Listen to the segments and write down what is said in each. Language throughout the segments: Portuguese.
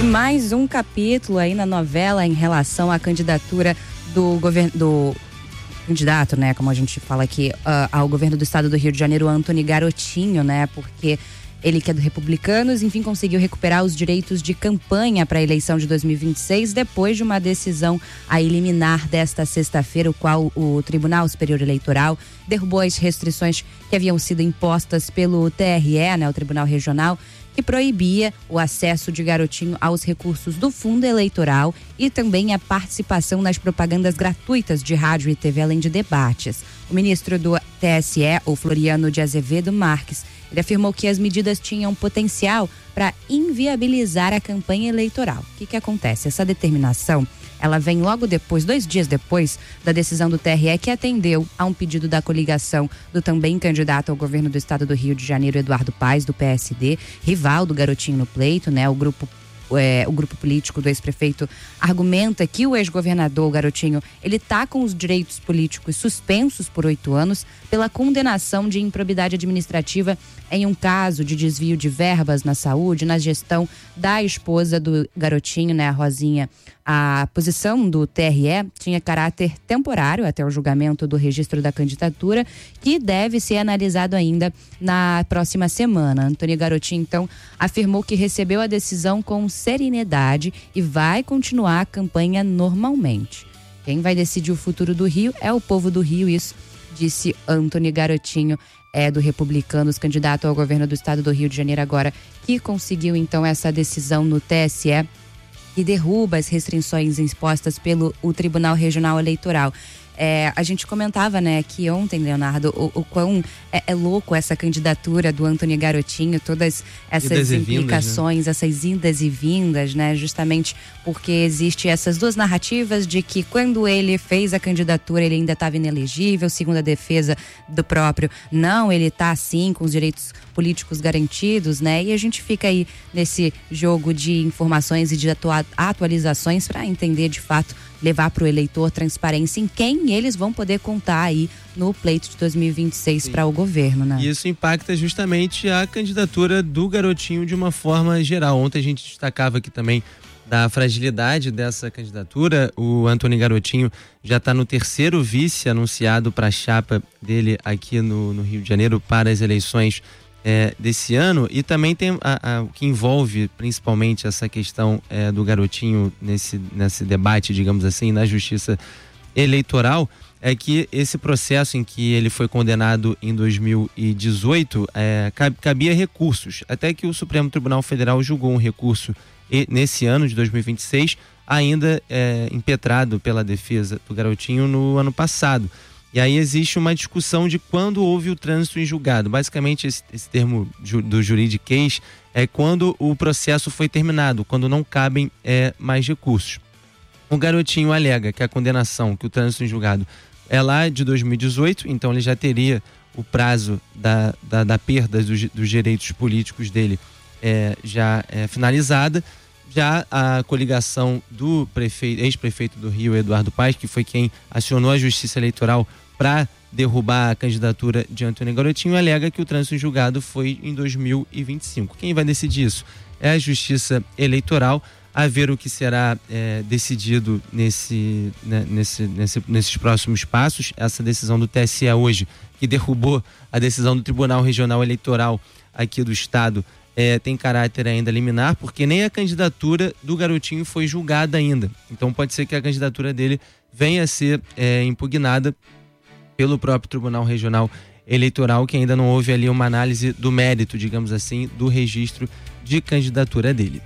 mais um capítulo aí na novela em relação à candidatura do candidato, né, como a gente fala aqui, ao governo do estado do Rio de Janeiro, Antony Garotinho, né, porque ele, que é do Republicanos, enfim, conseguiu recuperar os direitos de campanha para a eleição de 2026 depois de uma decisão a liminar desta sexta-feira, o qual o Tribunal Superior Eleitoral derrubou as restrições que haviam sido impostas pelo TRE, né, o Tribunal Regional, que proibia o acesso de Garotinho aos recursos do fundo eleitoral e também a participação nas propagandas gratuitas de rádio e TV, além de debates. O ministro do TSE, o Floriano de Azevedo Marques, ele afirmou que as medidas tinham potencial para inviabilizar a campanha eleitoral. O que acontece? Essa determinação, ela vem logo depois, 2 dias depois da decisão do TRE, que atendeu a um pedido da coligação do também candidato ao governo do estado do Rio de Janeiro, Eduardo Paes, do PSD, rival do Garotinho no pleito, né? O grupo político do ex-prefeito argumenta que o ex-governador Garotinho, ele está com os direitos políticos suspensos por 8 anos pela condenação de improbidade administrativa em um caso de desvio de verbas na saúde, na gestão da esposa do Garotinho, né, a Rosinha. A posição do TRE tinha caráter temporário até o julgamento do registro da candidatura, que deve ser analisado ainda na próxima semana. Antony Garotinho, então, afirmou que recebeu a decisão com serenidade e vai continuar a campanha normalmente. Quem vai decidir o futuro do Rio é o povo do Rio, isso disse Antony Garotinho, do Republicanos, candidato ao governo do estado do Rio de Janeiro agora, que conseguiu então essa decisão no TSE que derruba as restrições impostas pelo Tribunal Regional Eleitoral. A gente comentava, né, que ontem, Leonardo, o quão é louco essa candidatura do Antony Garotinho, todas essas implicações, né? Essas indas e vindas, né, justamente porque existe essas duas narrativas de que quando ele fez a candidatura ele ainda estava inelegível, segundo a defesa do próprio, não, ele está sim com os direitos políticos garantidos, né, e a gente fica aí nesse jogo de informações e de atualizações para entender de fato, levar para o eleitor transparência em quem eles vão poder contar aí no pleito de 2026 para o governo, né? E isso impacta justamente a candidatura do Garotinho de uma forma geral. Ontem a gente destacava aqui também da fragilidade dessa candidatura. O Antony Garotinho já está no 3º vice anunciado para a chapa dele aqui no Rio de Janeiro para as eleições desse ano, e também tem o que envolve principalmente essa questão do Garotinho nesse debate, digamos assim, na justiça eleitoral, é que esse processo em que ele foi condenado em 2018 cabia recursos, até que o Supremo Tribunal Federal julgou um recurso nesse ano de 2026, ainda impetrado pela defesa do Garotinho no ano passado. E aí existe uma discussão de quando houve o trânsito em julgado. Basicamente, esse termo do juridiquês é quando o processo foi terminado, quando não cabem mais recursos. O Garotinho alega que a condenação, que o trânsito em julgado é lá de 2018, então ele já teria o prazo da perda dos direitos políticos dele já finalizada. Já a coligação do ex-prefeito do Rio, Eduardo Paes, que foi quem acionou a Justiça Eleitoral para derrubar a candidatura de Antony Garotinho, alega que o trânsito em julgado foi em 2025. Quem vai decidir isso? É a Justiça Eleitoral, a ver o que será decidido nesses próximos passos. Essa decisão do TSE hoje, que derrubou a decisão do Tribunal Regional Eleitoral aqui do estado, tem caráter ainda liminar, porque nem a candidatura do Garotinho foi julgada ainda. Então pode ser que a candidatura dele venha a ser impugnada pelo próprio Tribunal Regional Eleitoral, que ainda não houve ali uma análise do mérito, digamos assim, do registro de candidatura dele.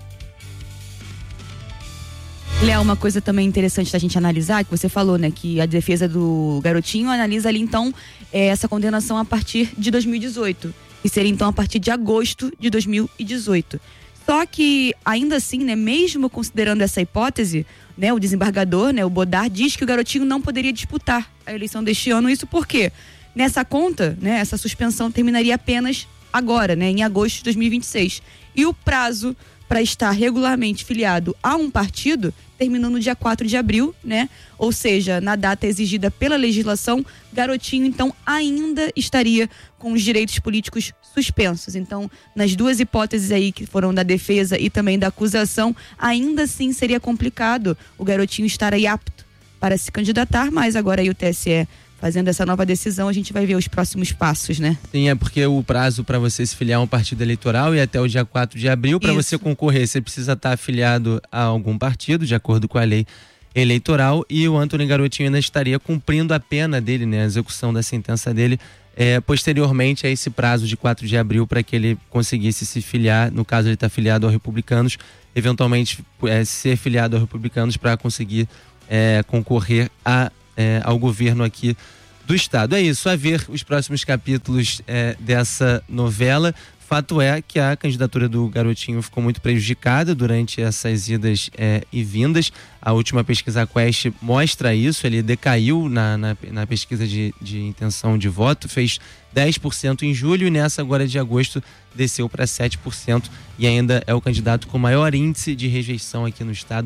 Léo, uma coisa também interessante da gente analisar, que você falou, né, que a defesa do Garotinho analisa ali então essa condenação a partir de 2018. Que seria então a partir de agosto de 2018. Só que, ainda assim, né, mesmo considerando essa hipótese, né, o desembargador, né, o Bodar, diz que o Garotinho não poderia disputar a eleição deste ano. Isso porque nessa conta, né, essa suspensão terminaria apenas agora, né, em agosto de 2026. E o prazo para estar regularmente filiado a um partido terminou no dia 4 de abril, né? Ou seja, na data exigida pela legislação, Garotinho, então, ainda estaria com os direitos políticos suspensos. Então, nas duas hipóteses aí que foram da defesa e também da acusação, ainda assim seria complicado o Garotinho estar aí apto para se candidatar, mas agora aí o TSE fazendo essa nova decisão, a gente vai ver os próximos passos, né? Sim, é porque o prazo para você se filiar a um partido eleitoral é até o dia 4 de abril. Para você concorrer, você precisa estar afiliado a algum partido, de acordo com a lei eleitoral, e o Antony Garotinho ainda estaria cumprindo a pena dele, né? A execução da sentença dele, posteriormente a esse prazo de 4 de abril, para que ele conseguisse se filiar, no caso ele está filiado aos republicanos, eventualmente ser filiado aos republicanos para conseguir concorrer ao governo aqui do estado. É isso, a ver os próximos capítulos dessa novela. Fato é que a candidatura do Garotinho ficou muito prejudicada durante essas idas e vindas. A última pesquisa Quest mostra isso, ele decaiu na pesquisa de intenção de voto, fez 10% em julho e nessa agora de agosto desceu para 7% e ainda é o candidato com maior índice de rejeição aqui no estado,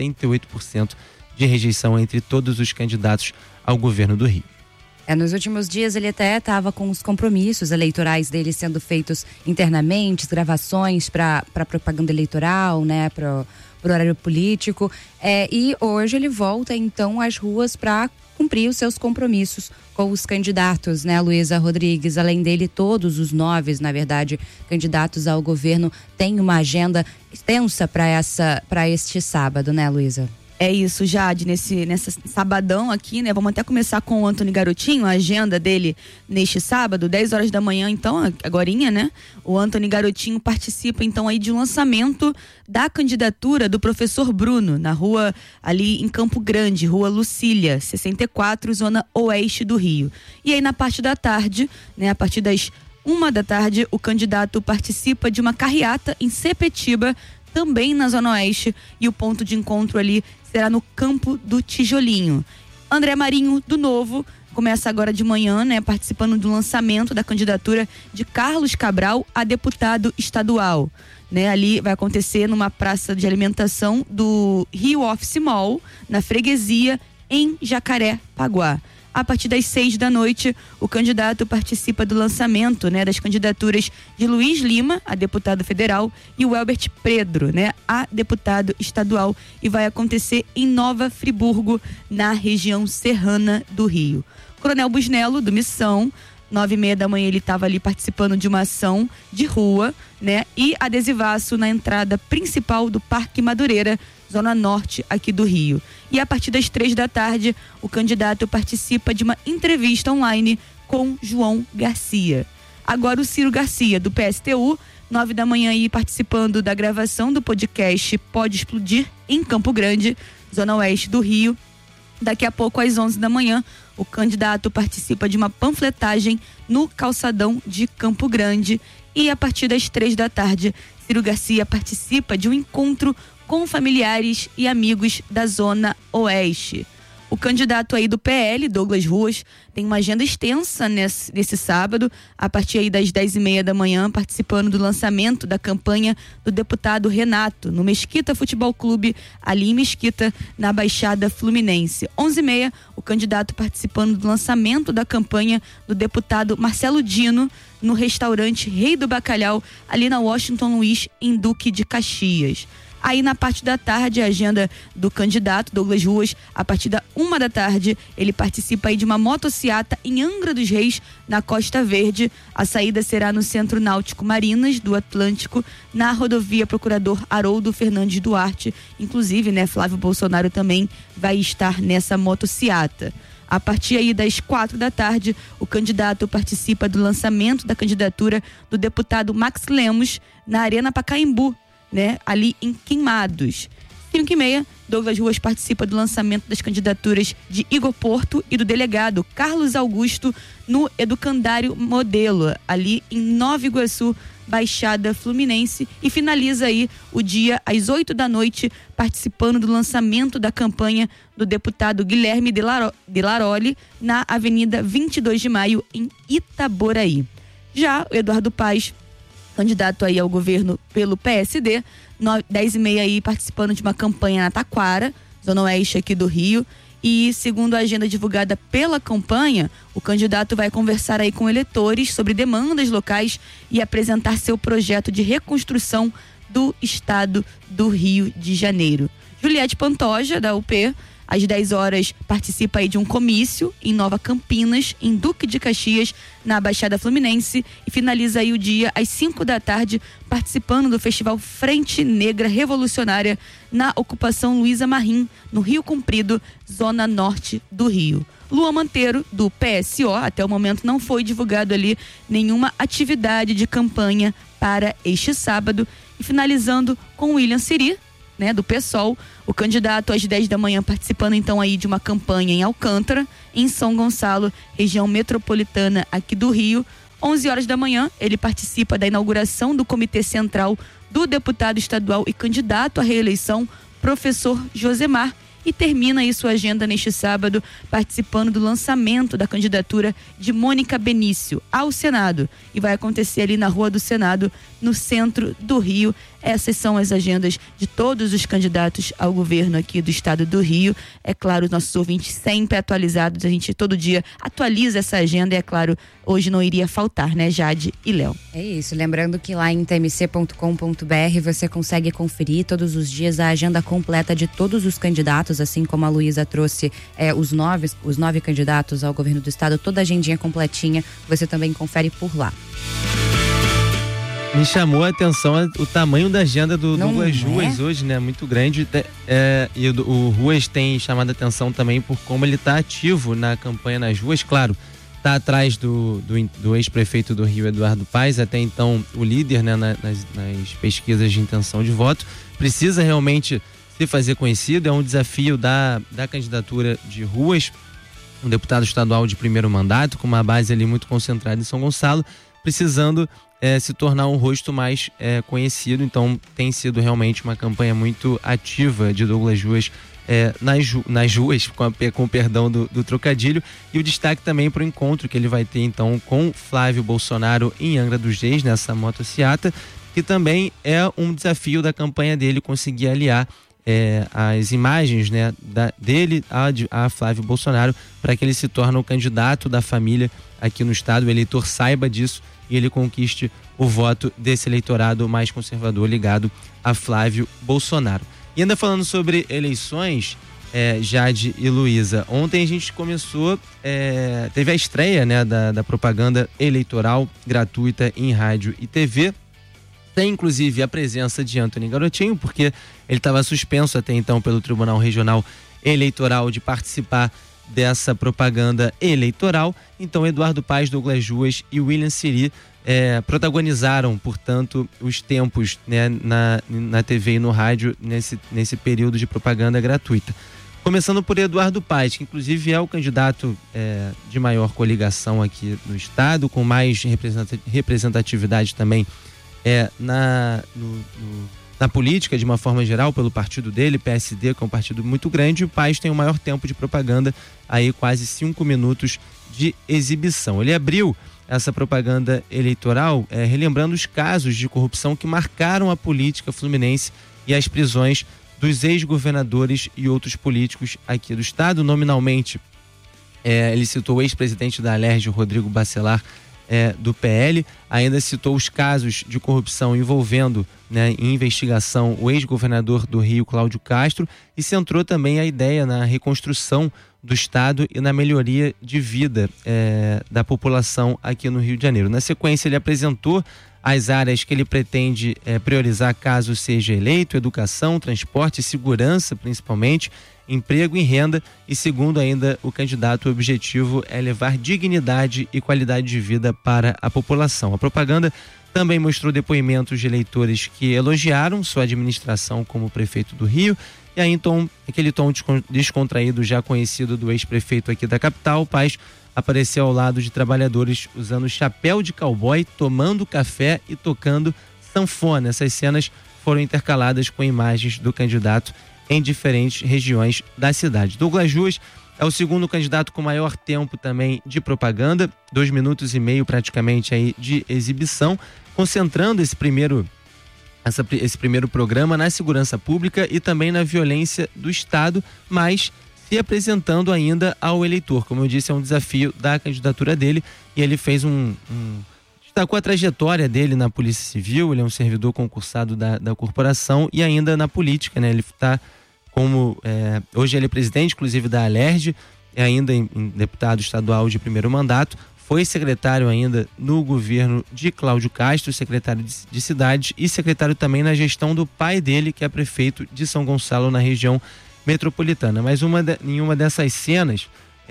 68% de rejeição entre todos os candidatos ao governo do Rio. Nos últimos dias ele até estava com os compromissos eleitorais dele sendo feitos internamente, gravações para propaganda eleitoral, né, para o horário político. E hoje ele volta então às ruas para cumprir os seus compromissos com os candidatos, né, Luísa Rodrigues. Além dele, todos os 9, na verdade, candidatos ao governo têm uma agenda extensa para este sábado, né, Luísa? É isso, Jade, nessa sabadão aqui, né? Vamos até começar com o Antony Garotinho, a agenda dele neste sábado, 10 horas da manhã, então, agorinha, né? O Antony Garotinho participa, então, aí de um lançamento da candidatura do professor Bruno, na rua ali em Campo Grande, rua Lucília, 64, zona oeste do Rio. E aí, na parte da tarde, né? A partir das 1 da tarde, o candidato participa de uma carreata em Sepetiba, também na Zona Oeste, e o ponto de encontro ali será no Campo do Tijolinho. André Marinho, do Novo, começa agora de manhã, né, participando do lançamento da candidatura de Carlos Cabral a deputado estadual. Né, ali vai acontecer numa praça de alimentação do Rio Office Mall, na freguesia, em Jacarepaguá. A partir das 6 da noite, o candidato participa do lançamento, né, das candidaturas de Luiz Lima, a deputado federal, e o Elbert Pedro, né, a deputado estadual, e vai acontecer em Nova Friburgo, na região serrana do Rio. Coronel Busnello, do Missão, 9h30 da manhã ele estava ali participando de uma ação de rua, né, e adesivaço na entrada principal do Parque Madureira, zona norte aqui do Rio. E a partir das 3 da tarde, o candidato participa de uma entrevista online com João Garcia. Agora o Ciro Garcia, do PSTU, 9 da manhã aí participando da gravação do podcast Pode Explodir, em Campo Grande, zona oeste do Rio. Daqui a pouco, às 11 da manhã, o candidato participa de uma panfletagem no calçadão de Campo Grande. E a partir das 3 da tarde, Ciro Garcia participa de um encontro com familiares e amigos da Zona Oeste. O candidato aí do PL, Douglas Ruas, tem uma agenda extensa nesse sábado, a partir aí das 10h30 da manhã, participando do lançamento da campanha do deputado Renato, no Mesquita Futebol Clube, ali em Mesquita, na Baixada Fluminense. 11h30, o candidato participando do lançamento da campanha do deputado Marcelo Dino, no restaurante Rei do Bacalhau, ali na Washington Luiz, em Duque de Caxias. Aí na parte da tarde, a agenda do candidato Douglas Ruas, a partir da 1 da tarde, ele participa aí de uma motociata em Angra dos Reis, na Costa Verde. A saída será no Centro Náutico Marinas do Atlântico, na rodovia Procurador Haroldo Fernandes Duarte. Inclusive, né, Flávio Bolsonaro também vai estar nessa motociata. A partir aí das 4 da tarde, o candidato participa do lançamento da candidatura do deputado Max Lemos na Arena Pacaembu, né, ali em Queimados. 5h30, Douglas Ruas participa do lançamento das candidaturas de Igor Porto e do delegado Carlos Augusto no Educandário Modelo, ali em Nova Iguaçu, Baixada Fluminense, e finaliza aí o dia às 8 da noite, participando do lançamento da campanha do deputado Guilherme de Laroli na Avenida 22 de Maio, em Itaboraí. Já o Eduardo Paes candidato aí ao governo pelo PSD, 10h30 aí participando de uma campanha na Taquara, zona oeste aqui do Rio. E segundo a agenda divulgada pela campanha, o candidato vai conversar aí com eleitores sobre demandas locais e apresentar seu projeto de reconstrução do estado do Rio de Janeiro. Juliette Pantoja, da UP, às 10 horas participa aí de um comício em Nova Campinas, em Duque de Caxias, na Baixada Fluminense, e finaliza aí o dia às 5 da tarde participando do Festival Frente Negra Revolucionária na Ocupação Luísa Marim, no Rio Comprido, zona norte do Rio. Luan Monteiro, do PSO, até o momento não foi divulgado ali nenhuma atividade de campanha para este sábado, e finalizando com William Siri, né, do PSOL, o candidato às 10 da manhã participando então aí de uma campanha em Alcântara, em São Gonçalo, região metropolitana aqui do Rio. 11 horas da manhã, ele participa da inauguração do Comitê Central do deputado estadual e candidato à reeleição, professor Josemar, e termina aí sua agenda neste sábado participando do lançamento da candidatura de Mônica Benício ao Senado, e vai acontecer ali na Rua do Senado, no centro do Rio. Essas são as agendas de todos os candidatos ao governo aqui do estado do Rio. É claro, os nossos ouvintes sempre atualizados, a gente todo dia atualiza essa agenda, e é claro, hoje não iria faltar, né, Jade e Léo? É isso, lembrando que lá em tmc.com.br você consegue conferir todos os dias a agenda completa de todos os candidatos, assim como a Luísa trouxe os nove candidatos ao governo do estado, toda a agendinha completinha, você também confere por lá. Me chamou a atenção o tamanho da agenda do Douglas Ruas hoje, né? Muito grande. E o Ruas tem chamado a atenção também por como ele está ativo na campanha nas ruas. Claro, está atrás do ex-prefeito do Rio, Eduardo Paes, até então o líder, né, nas pesquisas de intenção de voto. Precisa realmente se fazer conhecido, é um desafio da candidatura de Ruas, um deputado estadual de primeiro mandato, com uma base ali muito concentrada em São Gonçalo, precisando se tornar um rosto mais conhecido. Então tem sido realmente uma campanha muito ativa de Douglas Ruas nas ruas, com o perdão do trocadilho, e o destaque também para o encontro que ele vai ter então com Flávio Bolsonaro em Angra dos Reis, nessa motociata, que também é um desafio da campanha dele conseguir aliar as imagens, né, dele a Flávio Bolsonaro, para que ele se torne o candidato da família aqui no estado, o eleitor saiba disso e ele conquiste o voto desse eleitorado mais conservador ligado a Flávio Bolsonaro. E ainda falando sobre eleições, Jade e Luísa, ontem a gente começou, teve a estreia, né, da propaganda eleitoral gratuita em rádio e TV. Tem inclusive a presença de Antony Garotinho, porque ele estava suspenso até então pelo Tribunal Regional Eleitoral de participar dessa propaganda eleitoral. Então Eduardo Paes, Douglas Ruas e William Siri protagonizaram, portanto, os tempos, né, na TV e no rádio nesse período de propaganda gratuita. Começando por Eduardo Paes, que inclusive é o candidato de maior coligação aqui no estado, com mais representatividade também na política de uma forma geral, pelo partido dele, PSD, que é um partido muito grande. O Paes tem o maior tempo de propaganda, aí quase 5 minutos de exibição. Ele abriu essa propaganda eleitoral relembrando os casos de corrupção que marcaram a política fluminense e as prisões dos ex-governadores e outros políticos aqui do estado. Nominalmente, ele citou o ex-presidente da Alerj, Rodrigo Bacelar, do PL, ainda citou os casos de corrupção envolvendo, né, em investigação, o ex-governador do Rio, Cláudio Castro, e centrou também a ideia na reconstrução do estado e na melhoria de vida da população aqui no Rio de Janeiro. Na sequência, ele apresentou as áreas que ele pretende priorizar caso seja eleito: educação, transporte, segurança principalmente, emprego e renda. E segundo ainda o candidato, o objetivo é levar dignidade e qualidade de vida para a população. A propaganda também mostrou depoimentos de eleitores que elogiaram sua administração como prefeito do Rio. E aí então, aquele tom descontraído já conhecido do ex-prefeito aqui da capital, Paes apareceu ao lado de trabalhadores usando chapéu de cowboy, tomando café e tocando sanfona. Essas cenas foram intercaladas com imagens do candidato em diferentes regiões da cidade. Douglas Ruas é o segundo candidato com maior tempo também de propaganda, 2 minutos e meio praticamente aí de exibição. concentrando esse primeiro programa na segurança pública e também na violência do Estado, mas se apresentando ainda ao eleitor. Como eu disse, é um desafio da candidatura dele, e ele fez destacou a trajetória dele na Polícia Civil. Ele é um servidor concursado da corporação e ainda na política, né? Ele está hoje ele é presidente, inclusive, da Alerj, é ainda em deputado estadual de primeiro mandato, foi secretário ainda no governo de Cláudio Castro, secretário de cidades, e secretário também na gestão do pai dele, que é prefeito de São Gonçalo, na região metropolitana. Mas em uma dessas cenas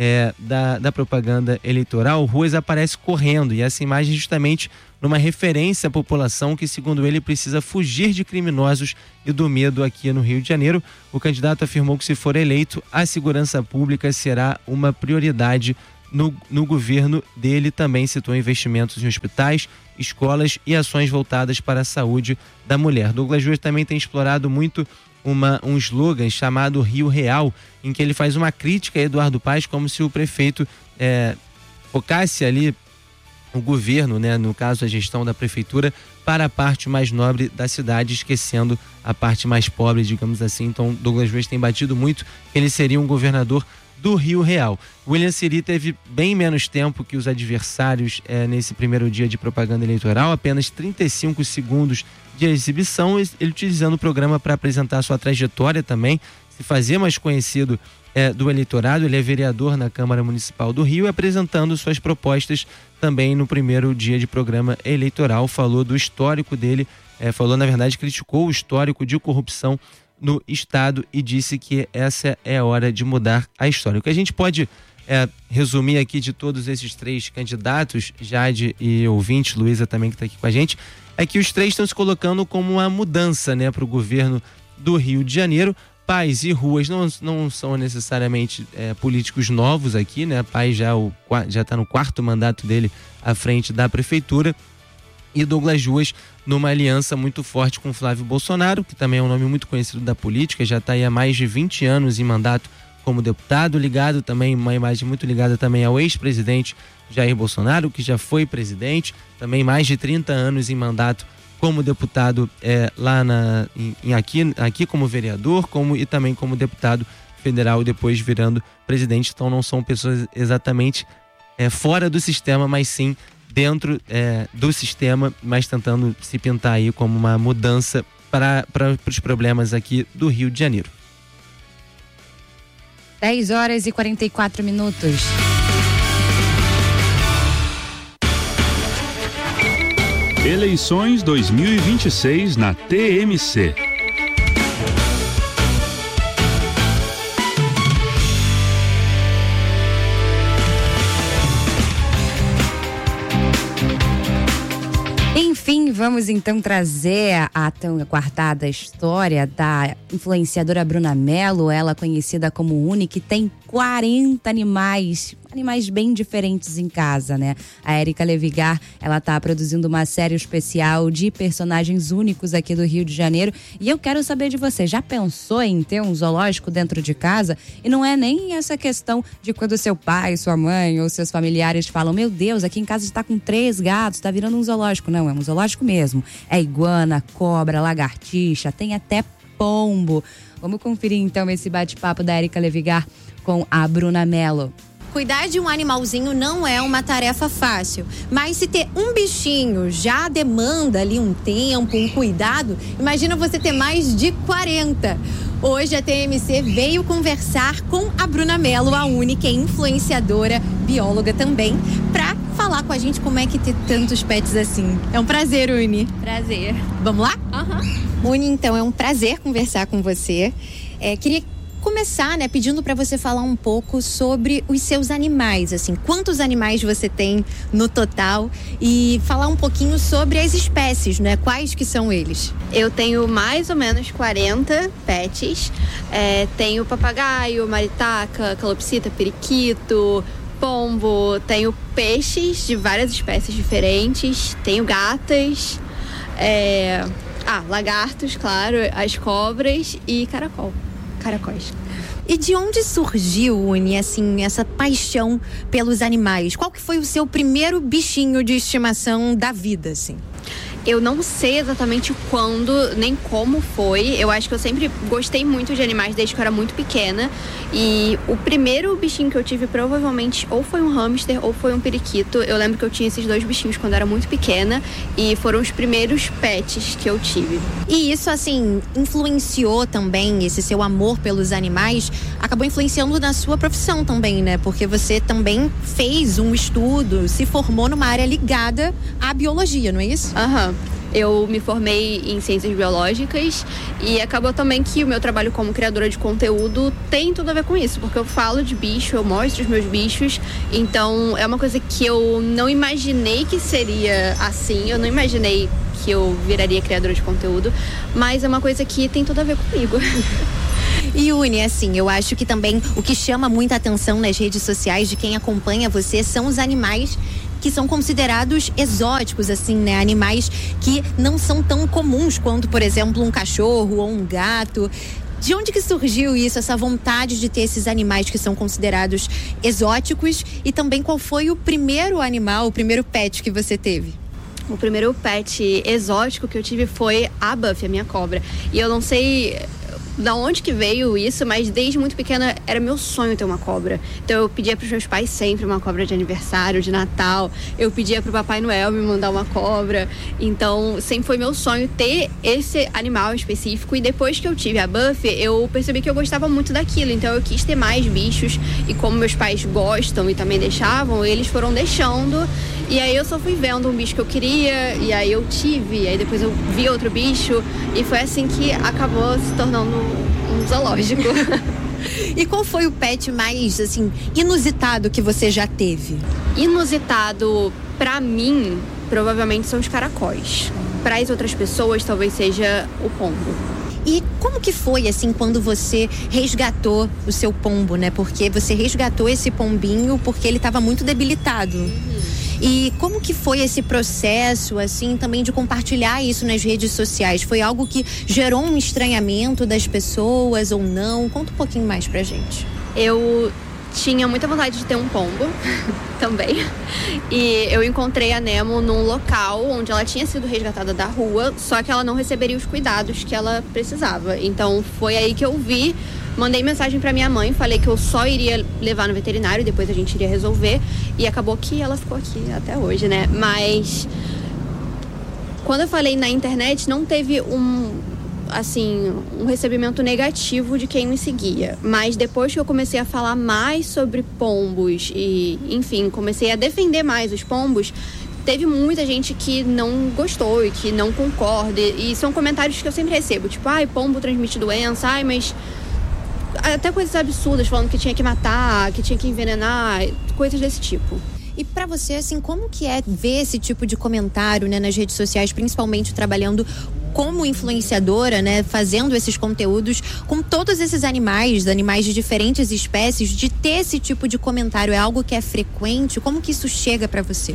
da propaganda eleitoral, o Ruas aparece correndo, e essa imagem justamente numa referência à população que, segundo ele, precisa fugir de criminosos e do medo aqui no Rio de Janeiro. O candidato afirmou que, se for eleito, a segurança pública será uma prioridade no governo dele. Também citou investimentos em hospitais, escolas e ações voltadas para a saúde da mulher. Douglas Ruas também tem explorado muito um slogan chamado Rio Real, em que ele faz uma crítica a Eduardo Paes, como se o prefeito focasse ali o governo, né, no caso a gestão da prefeitura, para a parte mais nobre da cidade, esquecendo a parte mais pobre, digamos assim. Então Douglas Ruas tem batido muito que ele seria um governador do Rio Real. William Siri teve bem menos tempo que os adversários nesse primeiro dia de propaganda eleitoral, apenas 35 segundos de exibição, ele utilizando o programa para apresentar sua trajetória também, se fazer mais conhecido do eleitorado. Ele é vereador na Câmara Municipal do Rio, apresentando suas propostas também no primeiro dia de programa eleitoral. Falou do histórico dele, criticou o histórico de corrupção no Estado e disse que essa é a hora de mudar a história. O que a gente pode resumir aqui de todos esses três candidatos, Jade e ouvinte, Luísa também que está aqui com a gente, é que os três estão se colocando como uma mudança, né, para o governo do Rio de Janeiro. Paes e Ruas não são necessariamente políticos novos aqui, né? Paes já está no 4º mandato dele à frente da prefeitura, e Douglas Ruas numa aliança muito forte com Flávio Bolsonaro, que também é um nome muito conhecido da política, já está aí há mais de 20 anos em mandato como deputado, ligado também, uma imagem muito ligada também ao ex-presidente Jair Bolsonaro, que já foi presidente, também mais de 30 anos em mandato como deputado lá aqui como vereador, e também como deputado federal, depois virando presidente. Então não são pessoas exatamente fora do sistema, mas sim dentro do sistema, mas tentando se pintar aí como uma mudança para os problemas aqui do Rio de Janeiro. 10h44. Eleições 2026 na TMC. Enfim, vamos então trazer a tão aguardada história da influenciadora Bruna Mello, ela conhecida como Uni, que tem 40 animais bem diferentes em casa, né? A Érica Levigar, ela tá produzindo uma série especial de personagens únicos aqui do Rio de Janeiro, e eu quero saber de você, já pensou em ter um zoológico dentro de casa? E não é nem essa questão de quando seu pai, sua mãe ou seus familiares falam, meu Deus, aqui em casa está com 3 gatos, tá virando um zoológico. Não, é um zoológico mesmo. É iguana, cobra, lagartixa, tem até pombo. Vamos conferir então esse bate-papo da Érica Levigar com a Bruna Mello. Cuidar de um animalzinho não é uma tarefa fácil, mas se ter um bichinho já demanda ali um tempo, um cuidado, imagina você ter mais de 40. Hoje a TMC veio conversar com a Bruna Mello, a Uni, que é influenciadora, bióloga também, para falar com a gente como é que ter tantos pets assim. É um prazer, Uni. Prazer. Vamos lá? Uhum. Uni, então, é um prazer conversar com você. Queria começar, né, pedindo para você falar um pouco sobre os seus animais, assim, quantos animais você tem no total, e falar um pouquinho sobre as espécies, né, quais que são eles? Eu tenho mais ou menos 40 pets, tenho papagaio, maritaca, calopsita, periquito, pombo, tenho peixes de várias espécies diferentes, tenho gatas, lagartos, claro, as cobras e caracóis. E de onde surgiu, Uni, assim, essa paixão pelos animais? Qual que foi o seu primeiro bichinho de estimação da vida, assim? Eu não sei exatamente quando, nem como foi. Eu acho que eu sempre gostei muito de animais desde que eu era muito pequena. E o primeiro bichinho que eu tive provavelmente ou foi um hamster ou foi um periquito. Eu lembro que eu tinha esses 2 bichinhos quando eu era muito pequena e foram os primeiros pets que eu tive. E isso, assim, influenciou também, esse seu amor pelos animais, acabou influenciando na sua profissão também, né? Porque você também fez um estudo, se formou numa área ligada à biologia, não é isso? Aham. Eu me formei em ciências biológicas e acabou também que o meu trabalho como criadora de conteúdo tem tudo a ver com isso, porque eu falo de bicho, eu mostro os meus bichos, então é uma coisa que eu não imaginei que seria assim, eu não imaginei que eu viraria criadora de conteúdo, mas é uma coisa que tem tudo a ver comigo. E Uni, assim, eu acho que também o que chama muita atenção nas redes sociais de quem acompanha você são os animais que são considerados exóticos, assim, né? Animais que não são tão comuns quanto, por exemplo, um cachorro ou um gato. De onde que surgiu isso, essa vontade de ter esses animais que são considerados exóticos? E também qual foi o primeiro animal, o primeiro pet que você teve? O primeiro pet exótico que eu tive foi a Buffy, a minha cobra. E eu não sei da onde que veio isso, mas desde muito pequena era meu sonho ter uma cobra. Então eu pedia pros meus pais sempre uma cobra de aniversário, de Natal. Eu pedia pro Papai Noel me mandar uma cobra. Então sempre foi meu sonho ter esse animal específico. E depois que eu tive a Buffy, eu percebi que eu gostava muito daquilo. Então eu quis ter mais bichos. E como meus pais gostam e também deixavam, eles foram deixando. E aí eu só fui vendo um bicho que eu queria, e aí eu tive, e aí depois eu vi outro bicho, e foi assim que acabou se tornando um zoológico. E qual foi o pet mais, assim, inusitado que você já teve? Inusitado, pra mim, provavelmente são os caracóis. Para as outras pessoas, talvez seja o pombo. E como que foi, assim, quando você resgatou o seu pombo, né? Porque você resgatou esse pombinho porque ele estava muito debilitado. E como que foi esse processo, assim, também de compartilhar isso nas redes sociais? Foi algo que gerou um estranhamento das pessoas ou não? Conta um pouquinho mais pra gente. Eu tinha muita vontade de ter um pombo também. E eu encontrei a Nemo num local onde ela tinha sido resgatada da rua, só que ela não receberia os cuidados que ela precisava. Então foi aí que eu vi, mandei mensagem pra minha mãe, falei que eu só iria levar no veterinário, depois a gente iria resolver. E acabou que ela ficou aqui até hoje, né? Mas quando eu falei na internet, não teve um recebimento negativo de quem me seguia. Mas depois que eu comecei a falar mais sobre pombos e, enfim, comecei a defender mais os pombos, teve muita gente que não gostou e que não concorda. E são comentários que eu sempre recebo, tipo, ai, pombo transmite doença, ai, mas... até coisas absurdas, falando que tinha que matar, que tinha que envenenar, coisas desse tipo. E pra você, assim, como que é ver esse tipo de comentário, né, nas redes sociais, principalmente trabalhando como influenciadora, né, fazendo esses conteúdos com todos esses animais de diferentes espécies, de ter esse tipo de comentário? É algo que é frequente? Como que isso chega pra você?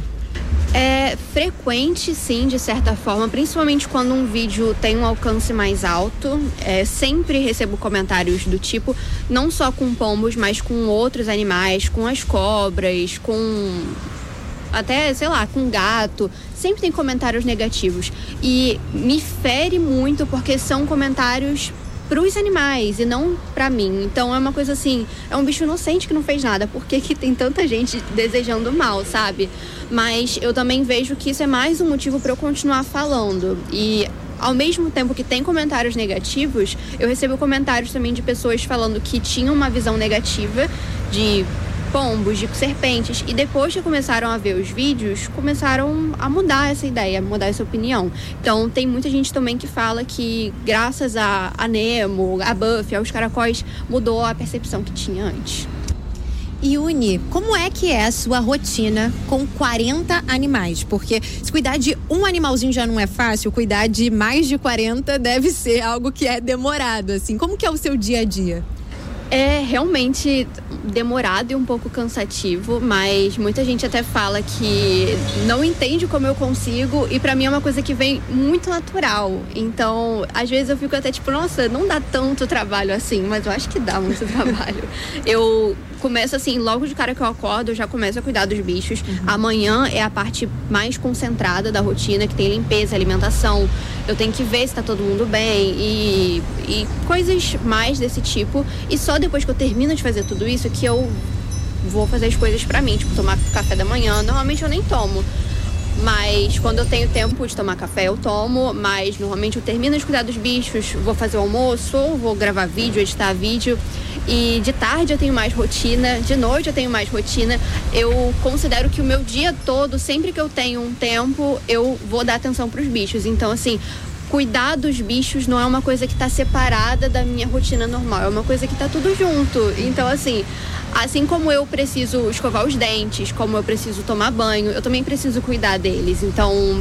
É frequente, sim, de certa forma, principalmente quando um vídeo tem um alcance mais alto. Sempre recebo comentários do tipo, não só com pombos, mas com outros animais, com as cobras, com até, sei lá, com gato. Sempre tem comentários negativos. E me fere muito porque são comentários pros animais e não pra mim. Então é uma coisa assim, é um bicho inocente que não fez nada. Por que que tem tanta gente desejando mal, sabe? Mas eu também vejo que isso é mais um motivo pra eu continuar falando. E ao mesmo tempo que tem comentários negativos, eu recebo comentários também de pessoas falando que tinham uma visão negativa de pombos, de serpentes, e depois que começaram a ver os vídeos, começaram a mudar essa ideia, a mudar essa opinião. Então tem muita gente também que fala que graças a Nemo, a Buffy, aos caracóis, mudou a percepção que tinha antes. E Uni, como é que é a sua rotina com 40 animais? Porque se cuidar de um animalzinho já não é fácil, cuidar de mais de 40 deve ser algo que é demorado, assim. Como que é o seu dia a dia? É realmente demorado e um pouco cansativo, mas muita gente até fala que não entende como eu consigo, e pra mim é uma coisa que vem muito natural. Então, às vezes eu fico até tipo, nossa, não dá tanto trabalho assim, mas eu acho que dá muito trabalho. Eu começo assim, logo de cara que eu acordo, eu já começo a cuidar dos bichos. Amanhã é a parte mais concentrada da rotina, que tem limpeza, alimentação. Eu tenho que ver se tá todo mundo bem e coisas mais desse tipo. E só depois que eu termino de fazer tudo isso que eu vou fazer as coisas pra mim, tipo tomar café da manhã. Normalmente eu nem tomo, mas quando eu tenho tempo de tomar café eu tomo, mas normalmente eu termino de cuidar dos bichos, vou fazer o almoço, ou vou gravar vídeo, editar vídeo. E de tarde eu tenho mais rotina, de noite eu tenho mais rotina. Eu considero que o meu dia todo, sempre que eu tenho um tempo, eu vou dar atenção pros bichos. Então assim, cuidar dos bichos não é uma coisa que tá separada da minha rotina normal, é uma coisa que tá tudo junto. Então assim como eu preciso escovar os dentes, como eu preciso tomar banho, eu também preciso cuidar deles. Então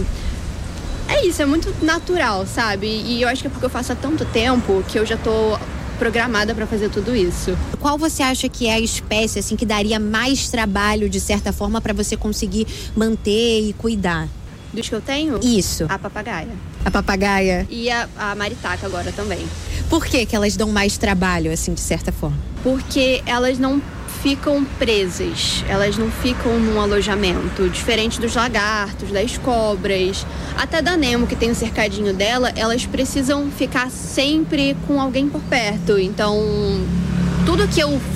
é isso, é muito natural, sabe? E eu acho que é porque eu faço há tanto tempo que eu já tô programada para fazer tudo isso. Qual você acha que é a espécie assim que daria mais trabalho de certa forma para você conseguir manter e cuidar? Dos que eu tenho? Isso. A papagaia. A papagaia. E a maritaca agora também. Por que elas dão mais trabalho assim de certa forma? Porque elas não ficam presas, elas não ficam num alojamento, diferente dos lagartos, das cobras, até da Nemo, que tem um cercadinho dela, elas precisam ficar sempre com alguém por perto. Então, tudo que eu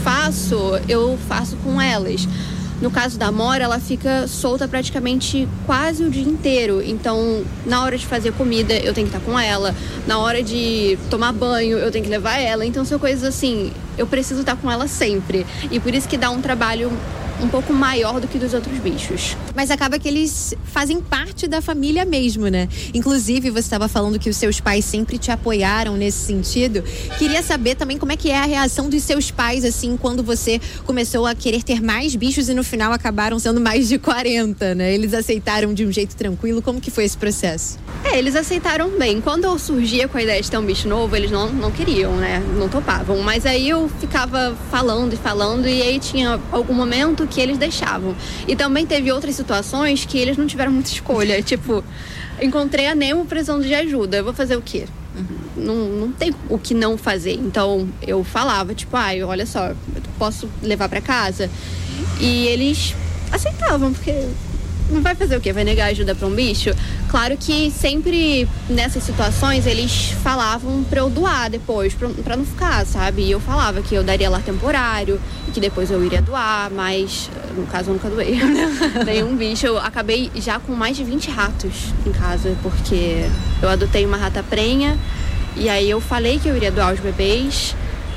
faço com elas. No caso da Amora, ela fica solta praticamente quase o dia inteiro. Então, na hora de fazer comida, eu tenho que estar com ela. Na hora de tomar banho, eu tenho que levar ela. Então, são coisas assim, eu preciso estar com ela sempre. E por isso que dá um trabalho um pouco maior do que dos outros bichos. Mas acaba que eles fazem parte da família mesmo, né? Inclusive, você estava falando que os seus pais sempre te apoiaram nesse sentido. Queria saber também como é que é a reação dos seus pais, assim, quando você começou a querer ter mais bichos e no final acabaram sendo mais de 40, né? Eles aceitaram de um jeito tranquilo? Como que foi esse processo? Eles aceitaram bem. Quando eu surgia com a ideia de ter um bicho novo, eles não queriam, né? Não topavam. Mas aí eu ficava falando e aí tinha algum momento que eles deixavam. E também teve outras situações que eles não tiveram muita escolha. Tipo, encontrei a Nemo precisando de ajuda. Eu vou fazer o quê? Não tem o que não fazer. Então, eu falava, tipo, olha só, eu posso levar pra casa? E eles aceitavam, porque não vai fazer o quê? Vai negar ajuda pra um bicho? Claro que sempre nessas situações eles falavam pra eu doar depois, pra não ficar, sabe? E eu falava que eu daria lar temporário e que depois eu iria doar, mas no caso eu nunca doei nenhum bicho. Eu acabei já com mais de 20 ratos em casa, porque eu adotei uma rata prenha e aí eu falei que eu iria doar os bebês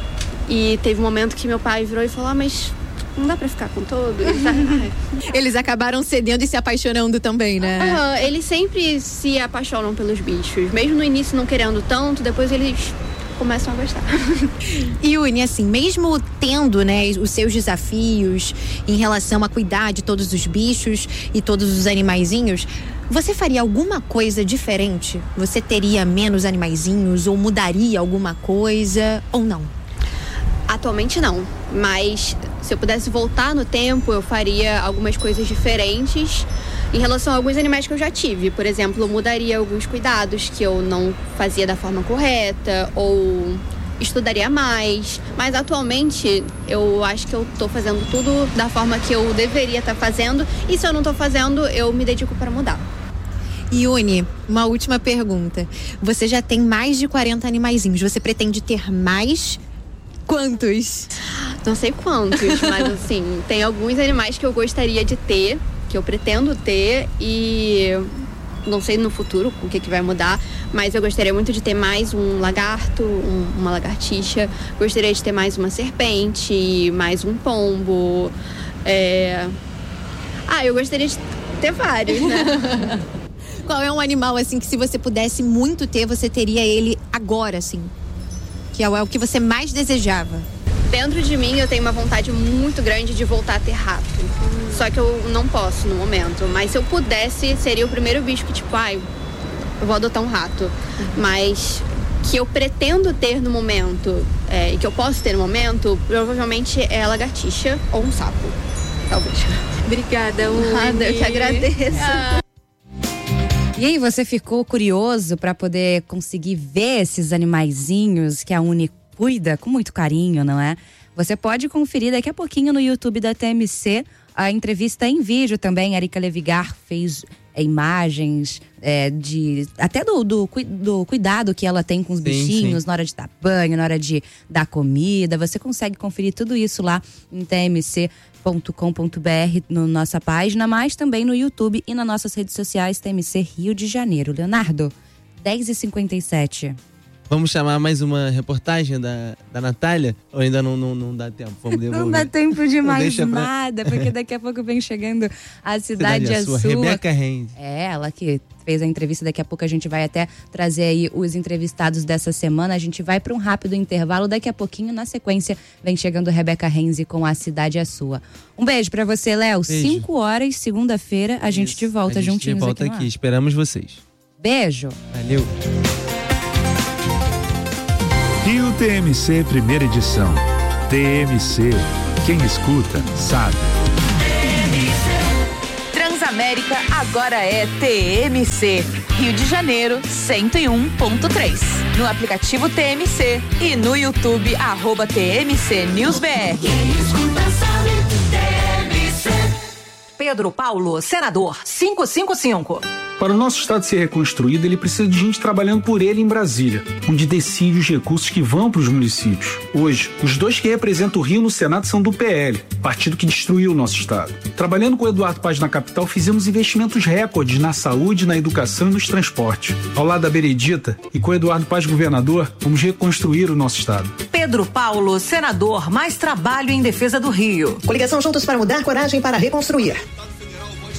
e teve um momento que meu pai virou e falou, mas não dá pra ficar com todos. Eles acabaram cedendo e se apaixonando também, né? Eles sempre se apaixonam pelos bichos. Mesmo no início não querendo tanto, depois eles começam a gostar. E Uni, assim, mesmo tendo, né, os seus desafios em relação a cuidar de todos os bichos e todos os animaizinhos, você faria alguma coisa diferente? Você teria menos animaizinhos ou mudaria alguma coisa ou não? Atualmente não, mas se eu pudesse voltar no tempo, eu faria algumas coisas diferentes em relação a alguns animais que eu já tive. Por exemplo, eu mudaria alguns cuidados que eu não fazia da forma correta ou estudaria mais. Mas atualmente eu acho que eu tô fazendo tudo da forma que eu deveria estar fazendo e se eu não tô fazendo, eu me dedico para mudar. E Uni, uma última pergunta. Você já tem mais de 40 animaizinhos, você pretende ter mais? Quantos? Não sei quantos, mas assim, tem alguns animais que eu gostaria de ter, que eu pretendo ter e não sei no futuro o que vai mudar, mas eu gostaria muito de ter mais um lagarto, uma lagartixa, gostaria de ter mais uma serpente, mais um pombo, eu gostaria de ter vários, né? Qual é um animal, assim, que se você pudesse muito ter, você teria ele agora, assim? Que é o que você mais desejava? Dentro de mim eu tenho uma vontade muito grande de voltar a ter rato. Só que eu não posso no momento. Mas se eu pudesse, seria o primeiro bicho que tipo, eu vou adotar um rato. Mas que eu pretendo ter no momento, e que eu posso ter no momento, provavelmente é a lagartixa ou um sapo. Talvez. Obrigada, Uni. Nada, eu que agradeço. E aí, você ficou curioso para poder conseguir ver esses animaizinhos que a Uni cuida com muito carinho, não é? Você pode conferir daqui a pouquinho no YouTube da TMC a entrevista em vídeo também. A Erika Levigar fez imagens até do cuidado que ela tem com os bichinhos, na hora de dar banho, na hora de dar comida. Você consegue conferir tudo isso lá em tmc.com.br na nossa página, mas também no YouTube e nas nossas redes sociais TMC Rio de Janeiro. Leonardo, 10h57. Vamos chamar mais uma reportagem da Natália? Ou ainda não dá tempo? Vamos devolver. Não dá tempo de mais nada, porque daqui a pouco vem chegando a Cidade é Sua. Rebeca Renz. Ela que fez a entrevista. Daqui a pouco a gente vai até trazer aí os entrevistados dessa semana. A gente vai para um rápido intervalo. Daqui a pouquinho, na sequência, vem chegando Rebeca Renz com A Cidade é Sua. Um beijo para você, Léo. 5 horas, segunda-feira, a gente de volta juntinhos de volta aqui. Esperamos vocês. Beijo. Valeu. Rio TMC, primeira edição. TMC, quem escuta, sabe. Transamérica agora é TMC. Rio de Janeiro, 101.3. No aplicativo TMC e no YouTube, @TMC News BR. Quem escuta, sabe. TMC. Pedro Paulo, senador, 555. Para o nosso estado ser reconstruído, ele precisa de gente trabalhando por ele em Brasília, onde decide os recursos que vão para os municípios. Hoje, os dois que representam o Rio no Senado são do PL, partido que destruiu o nosso estado. Trabalhando com o Eduardo Paz na capital, fizemos investimentos recordes na saúde, na educação e nos transportes. Ao lado da Benedita e com o Eduardo Paz governador, vamos reconstruir o nosso estado. Pedro Paulo, senador, mais trabalho em defesa do Rio. Coligação Juntos para Mudar, coragem para reconstruir.